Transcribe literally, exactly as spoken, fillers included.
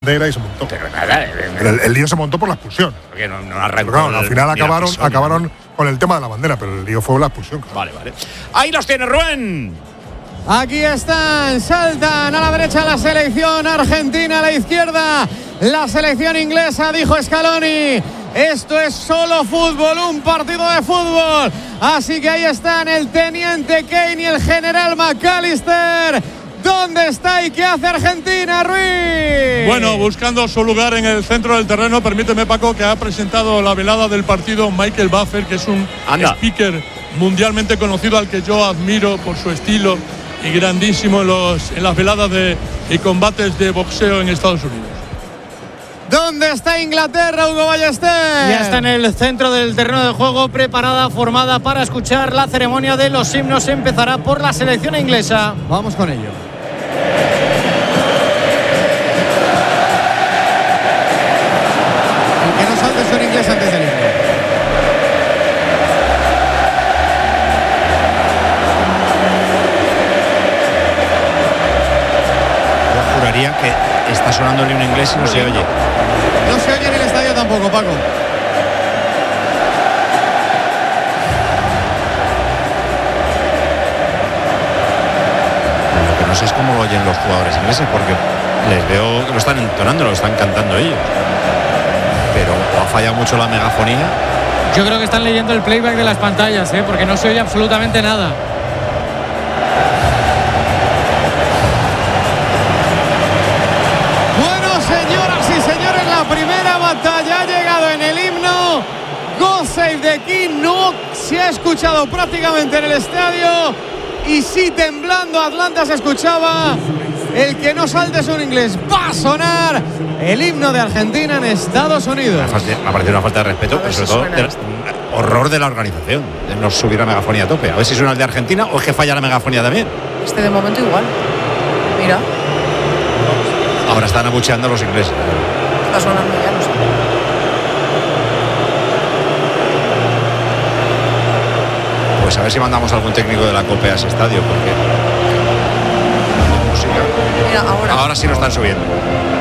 bandera y se montó. Pero nada, El, el lío se montó por la expulsión. porque no, no arrancó. Pero claro, al final ni la acabaron, pisó, ni acabaron nada. con el tema de la bandera, pero el lío fue la expulsión. Claro. Vale, vale. Ahí los tiene Rubén. Aquí están, saltan a la derecha la selección argentina, a la izquierda la selección inglesa, dijo Scaloni. Esto es solo fútbol, un partido de fútbol. Así que ahí están el teniente Kane y el general McAllister. ¿Dónde está y qué hace Argentina, Ruiz? Bueno, buscando su lugar en el centro del terreno. Permíteme, Paco, que ha presentado la velada del partido Michael Buffer, que es un Anda. speaker mundialmente conocido al que yo admiro por su estilo y grandísimo en, los, en las veladas de, y combates de boxeo en Estados Unidos. ¿Dónde está Inglaterra, Hugo Ballester? Ya está en el centro del terreno de juego, preparada, formada para escuchar la ceremonia de los himnos. Empezará por la selección inglesa. Vamos con ello. El que no salte son inglés antes del himno. Yo juraría que está sonando el himno inglés y no se oye. No se oye en el estadio tampoco, Paco. Lo que no sé es cómo lo oyen los jugadores ingleses, porque les veo que lo están entonando, lo están cantando ellos. Pero o ha fallado mucho la megafonía. Yo creo que están leyendo el playback de las pantallas, ¿eh? Porque no se oye absolutamente nada. Bueno, señoras y señores, la primera batalla ha llegado en el himno. God Save the King no se ha escuchado prácticamente en el estadio. Y sí, temblando Atlanta se escuchaba. El que no salte es un inglés. Va a sonar el himno de Argentina en Estados Unidos. Me ha parecido una falta de respeto, pero sobre todo de, horror de la organización, de no subir la megafonía a tope. A ver si suena el de Argentina o es que falla la megafonía también. Este de momento igual. Mira, Ahora están abucheando a los ingleses. está sonando ya, no sé. Pues a ver si mandamos algún técnico de la COPE a ese estadio, porque Mira, ahora. ahora sí lo están subiendo.